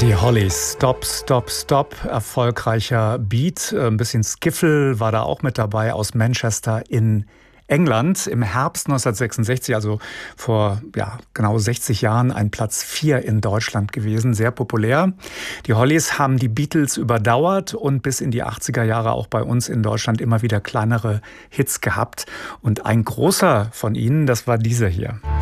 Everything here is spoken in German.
Die Hollies, Stop, Stop, Stop, erfolgreicher Beat, ein bisschen Skiffle war da auch mit dabei aus Manchester in England. Im Herbst 1966, also vor genau 60 Jahren, ein Platz 4 in Deutschland gewesen, sehr populär. Die Hollies haben die Beatles überdauert und bis in die 80er Jahre auch bei uns in Deutschland immer wieder kleinere Hits gehabt. Und ein großer von ihnen, das war dieser hier.